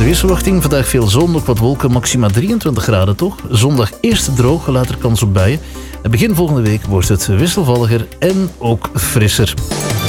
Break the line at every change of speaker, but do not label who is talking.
De weersverwachting, vandaag veel zon, ook wat wolken, maxima 23 graden toch? Zondag eerst droog, later kans op buien. En begin volgende week wordt het wisselvalliger en ook frisser.